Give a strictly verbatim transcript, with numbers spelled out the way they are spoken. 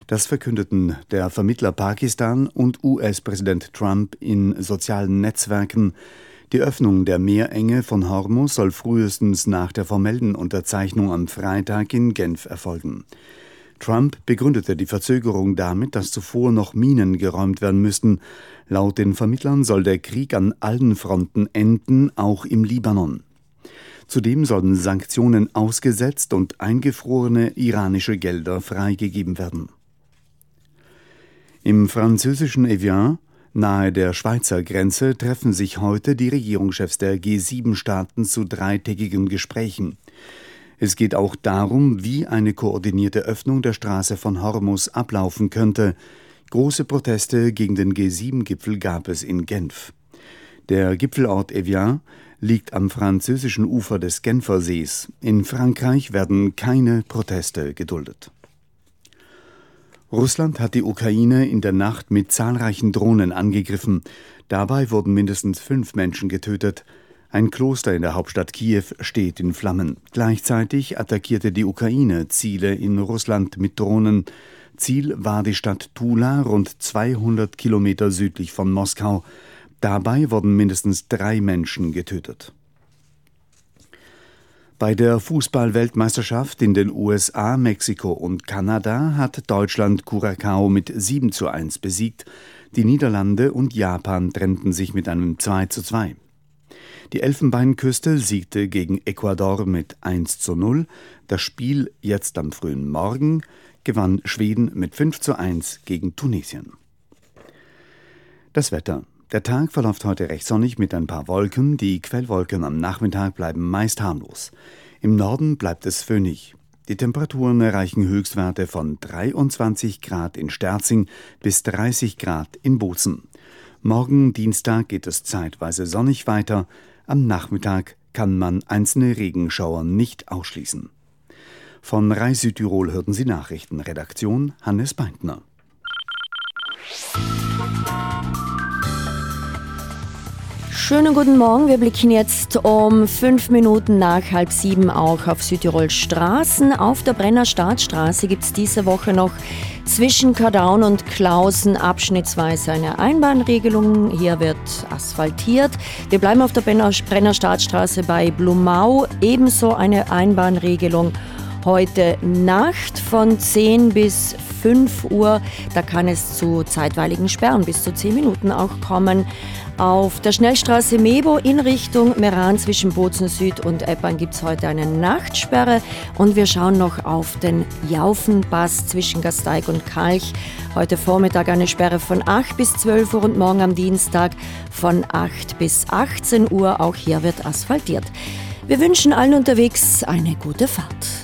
Das verkündeten der Vermittler Pakistan und U S-Präsident Trump in sozialen Netzwerken. Die Öffnung der Meerenge von Hormuz soll frühestens nach der formellen Unterzeichnung am Freitag in Genf erfolgen. Trump begründete die Verzögerung damit, dass zuvor noch Minen geräumt werden müssten. Laut den Vermittlern soll der Krieg an allen Fronten enden, auch im Libanon. Zudem sollen Sanktionen ausgesetzt und eingefrorene iranische Gelder freigegeben werden. Im französischen Evian, nahe der Schweizer Grenze, treffen sich heute die Regierungschefs der G sieben Staaten zu dreitägigen Gesprächen. Es geht auch darum, wie eine koordinierte Öffnung der Straße von Hormuz ablaufen könnte. Große Proteste gegen den G sieben Gipfel gab es in Genf. Der Gipfelort Evian liegt am französischen Ufer des Genfersees. In Frankreich werden keine Proteste geduldet. Russland hat die Ukraine in der Nacht mit zahlreichen Drohnen angegriffen. Dabei wurden mindestens fünf Menschen getötet. Ein Kloster in der Hauptstadt Kiew steht in Flammen. Gleichzeitig attackierte die Ukraine Ziele in Russland mit Drohnen. Ziel war die Stadt Tula, rund zweihundert Kilometer südlich von Moskau. Dabei wurden mindestens drei Menschen getötet. Bei der Fußball-Weltmeisterschaft in den U S A, Mexiko und Kanada hat Deutschland Curaçao mit sieben zu eins besiegt. Die Niederlande und Japan trennten sich mit einem zwei zu zwei. Die Elfenbeinküste siegte gegen Ecuador mit eins zu null. Das Spiel jetzt am frühen Morgen gewann Schweden mit fünf zu eins gegen Tunesien. Das Wetter. Der Tag verläuft heute recht sonnig mit ein paar Wolken. Die Quellwolken am Nachmittag bleiben meist harmlos. Im Norden bleibt es föhnig. Die Temperaturen erreichen Höchstwerte von dreiundzwanzig Grad in Sterzing bis dreißig Grad in Bozen. Morgen Dienstag geht es zeitweise sonnig weiter. Am Nachmittag kann man einzelne Regenschauer nicht ausschließen. Von R A I Südtirol hörten Sie Nachrichten. Redaktion Hannes Beintner. Schönen guten Morgen. Wir blicken jetzt um fünf Minuten nach halb sieben auch auf Südtirols Straßen. Auf der Brenner Staatsstraße gibt es diese Woche noch zwischen Kardaun und Klausen abschnittsweise eine Einbahnregelung. Hier wird asphaltiert. Wir bleiben auf der Brenner Staatsstraße bei Blumau. Ebenso eine Einbahnregelung. Heute Nacht von zehn bis fünf Uhr. Da kann es zu zeitweiligen Sperren bis zu zehn Minuten auch kommen. Auf der Schnellstraße Mebo in Richtung Meran zwischen Bozen Süd und Eppern gibt es heute eine Nachtsperre. Und wir schauen noch auf den Jaufenpass zwischen Gasteig und Kalch. Heute Vormittag eine Sperre von acht bis zwölf Uhr und morgen am Dienstag von acht bis achtzehn Uhr. Auch hier wird asphaltiert. Wir wünschen allen unterwegs eine gute Fahrt.